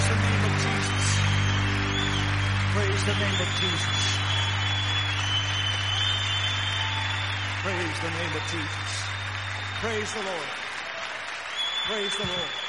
the name of Jesus. Praise the name of Jesus. Praise the name of Jesus. Praise the Lord. Praise the Lord.